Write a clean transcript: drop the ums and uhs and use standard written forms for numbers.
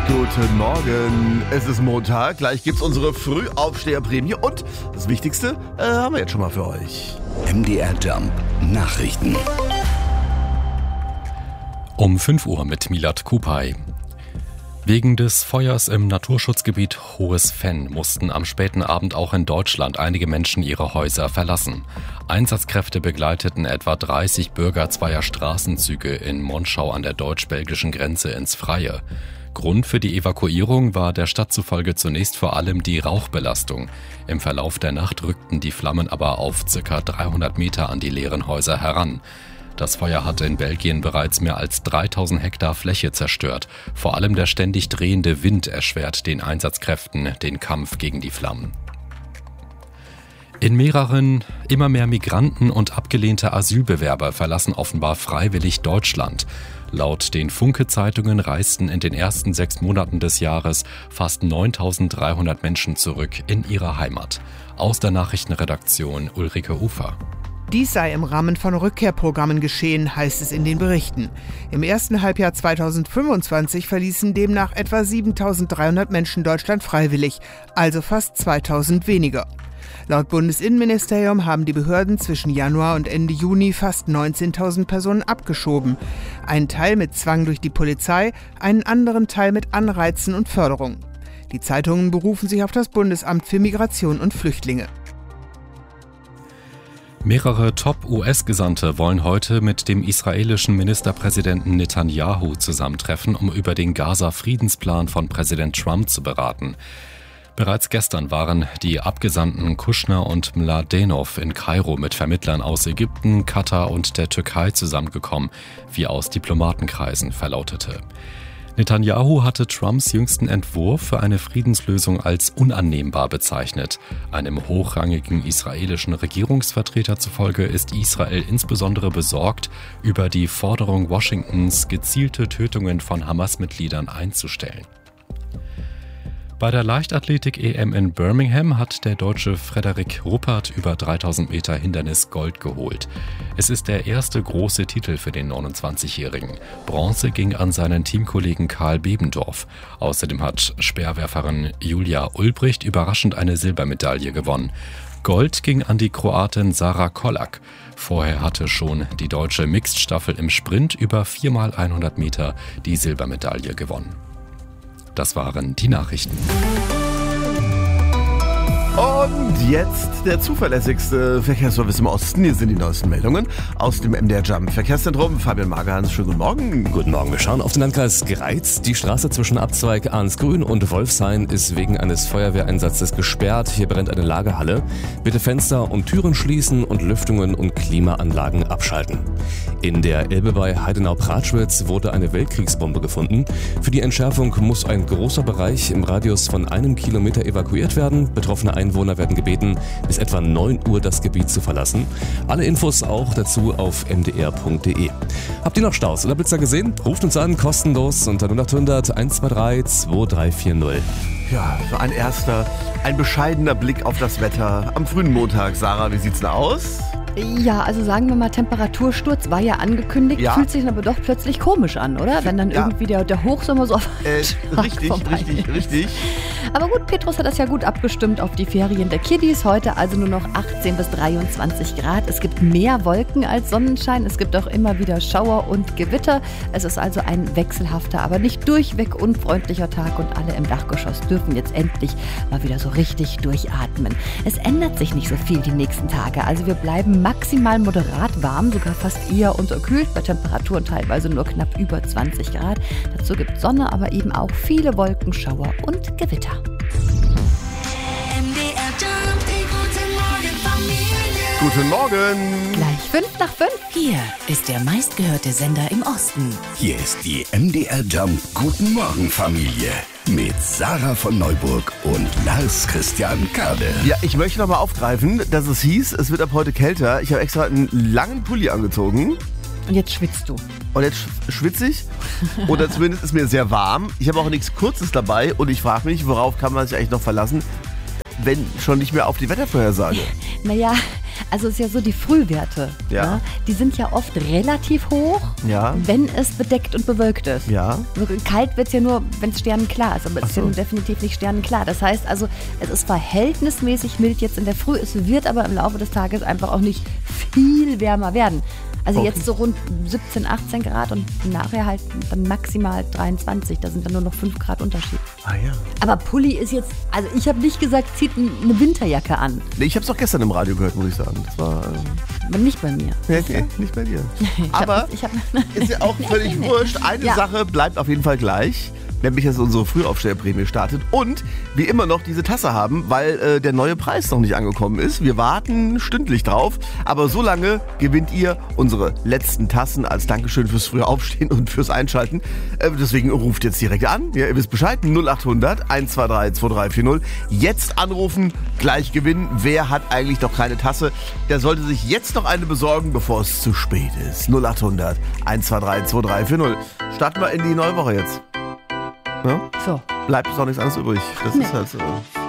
Guten Morgen, es ist Montag, gleich gibt's unsere Frühaufsteherprämie und das Wichtigste haben wir jetzt schon mal für euch. MDR Jump Nachrichten. Um 5 Uhr mit Milad Kupay. Wegen des Feuers im Naturschutzgebiet Hohes Venn mussten am späten Abend auch in Deutschland einige Menschen ihre Häuser verlassen. Einsatzkräfte begleiteten etwa 30 Bürger zweier Straßenzüge in Monschau an der deutsch-belgischen Grenze ins Freie. Grund für die Evakuierung war der Stadt zufolge zunächst vor allem die Rauchbelastung. Im Verlauf der Nacht rückten die Flammen aber auf ca. 300 Meter an die leeren Häuser heran. Das Feuer hatte in Belgien bereits mehr als 3000 Hektar Fläche zerstört. Vor allem der ständig drehende Wind erschwert den Einsatzkräften den Kampf gegen die Flammen. In mehreren, immer mehr Migranten und abgelehnte Asylbewerber verlassen offenbar freiwillig Deutschland. Laut den Funke-Zeitungen reisten in den ersten 6 Monaten des Jahres fast 9.300 Menschen zurück in ihre Heimat. Aus der Nachrichtenredaktion Ulrike Ufer. Dies sei im Rahmen von Rückkehrprogrammen geschehen, heißt es in den Berichten. Im ersten Halbjahr 2025 verließen demnach etwa 7.300 Menschen Deutschland freiwillig, also fast 2.000 weniger. Laut Bundesinnenministerium haben die Behörden zwischen Januar und Ende Juni fast 19.000 Personen abgeschoben. Einen Teil mit Zwang durch die Polizei, einen anderen Teil mit Anreizen und Förderung. Die Zeitungen berufen sich auf das Bundesamt für Migration und Flüchtlinge. Mehrere Top-US-Gesandte wollen heute mit dem israelischen Ministerpräsidenten Netanyahu zusammentreffen, um über den Gaza-Friedensplan von Präsident Trump zu beraten. Bereits gestern waren die Abgesandten Kushner und Mladenov in Kairo mit Vermittlern aus Ägypten, Katar und der Türkei zusammengekommen, wie aus Diplomatenkreisen verlautete. Netanyahu hatte Trumps jüngsten Entwurf für eine Friedenslösung als unannehmbar bezeichnet. Einem hochrangigen israelischen Regierungsvertreter zufolge ist Israel insbesondere besorgt über die Forderung Washingtons, gezielte Tötungen von Hamas-Mitgliedern einzustellen. Bei der Leichtathletik-EM in Birmingham hat der Deutsche Frederik Ruppert über 3000 Meter Hindernis Gold geholt. Es ist der erste große Titel für den 29-Jährigen. Bronze ging an seinen Teamkollegen Karl Bebendorf. Außerdem hat Speerwerferin Julia Ulbricht überraschend eine Silbermedaille gewonnen. Gold ging an die Kroatin Sara Kolak. Vorher hatte schon die deutsche Mixed-Staffel im Sprint über 4x100 Meter die Silbermedaille gewonnen. Das waren die Nachrichten. Und jetzt der zuverlässigste Verkehrsservice im Osten. Hier sind die neuesten Meldungen aus dem MDR Jump Verkehrszentrum. Fabian Magerhans, schönen guten Morgen. Guten Morgen, wir schauen auf den Landkreis Greiz. Die Straße zwischen Abzweig Arnsgrün und Wolfshain ist wegen eines Feuerwehreinsatzes gesperrt. Hier brennt eine Lagerhalle. Bitte Fenster und Türen schließen und Lüftungen und Klimaanlagen abschalten. In der Elbe bei Heidenau-Pratschwitz wurde eine Weltkriegsbombe gefunden. Für die Entschärfung muss ein großer Bereich im Radius von 1 Kilometer evakuiert werden. Betroffene Einwohner werden gebeten, bis etwa 9 Uhr das Gebiet zu verlassen. Alle Infos auch dazu auf mdr.de. Habt ihr noch Staus oder Blitzer gesehen? Ruft uns an, kostenlos unter 0800 123 2340. Ja, so ein bescheidener Blick auf das Wetter am frühen Montag. Sarah, wie sieht's denn aus? Ja, also sagen wir mal, Temperatursturz war ja angekündigt, Ja. Fühlt sich dann aber doch plötzlich komisch an, oder? Wenn dann Ja. irgendwie der Hochsommer so auf Richtig. Aber gut, Petrus hat das ja gut abgestimmt auf die Ferien der Kiddies. Heute also nur noch 18 bis 23 Grad. Es gibt mehr Wolken als Sonnenschein. Es gibt auch immer wieder Schauer und Gewitter. Es ist also ein wechselhafter, aber nicht durchweg unfreundlicher Tag. Und alle im Dachgeschoss dürfen jetzt endlich mal wieder so richtig durchatmen. Es ändert sich nicht so viel die nächsten Tage. Also wir bleiben maximal moderat warm, sogar fast eher unterkühlt, bei Temperaturen teilweise nur knapp über 20 Grad. Dazu gibt Sonne, aber eben auch viele Wolken, Schauer und Gewitter. Guten Morgen. Gleich 5:05. Hier ist der meistgehörte Sender im Osten. Hier ist die MDR Jump Guten Morgen Familie mit Sarah von Neuburg und Lars Christian Kade. Ja, ich möchte nochmal aufgreifen, dass es hieß, es wird ab heute kälter. Ich habe extra einen langen Pulli angezogen. Und jetzt schwitzt du. Und jetzt schwitze ich. Oder zumindest ist mir sehr warm. Ich habe auch nichts Kurzes dabei. Und ich frage mich, worauf kann man sich eigentlich noch verlassen, wenn schon nicht mehr auf die Wettervorhersage? Naja, Also es ist ja so, die Frühwerte, Ja. ne, die sind ja oft relativ hoch, Ja. wenn es bedeckt und bewölkt ist. Ja. So kalt wird es ja nur, wenn es sternenklar ist, aber es ist so. ja nun definitiv nicht sternenklar. Das heißt also, es ist verhältnismäßig mild jetzt in der Früh. Es wird aber im Laufe des Tages einfach auch nicht viel wärmer werden. Also jetzt so rund 17, 18 Grad und nachher halt dann maximal 23. Da sind dann nur noch 5 Grad Unterschied. Ah ja. Aber Pulli ist jetzt, also ich habe nicht gesagt, zieht eine Winterjacke an. Nee, ich habe es auch gestern im Radio gehört, muss ich sagen. Das war... Aber nicht bei mir. Nee, nicht bei dir. Aber ist ja auch völlig wurscht. Eine Ja. Sache bleibt auf jeden Fall gleich. Nämlich, dass unsere Frühaufstellerprämie startet und wir immer noch diese Tasse haben, weil der neue Preis noch nicht angekommen ist. Wir warten stündlich drauf, aber so lange gewinnt ihr unsere letzten Tassen als Dankeschön fürs frühe Aufstehen und fürs Einschalten. Deswegen ruft jetzt direkt an. Ja, ihr wisst Bescheid, 0800 123 2340. Jetzt anrufen, gleich gewinnen. Wer hat eigentlich noch keine Tasse? Der sollte sich jetzt noch eine besorgen, bevor es zu spät ist. 0800 123 2340. Starten wir in die neue Woche jetzt. Ja? So. Bleibt uns auch nichts anderes übrig. Das ist halt so.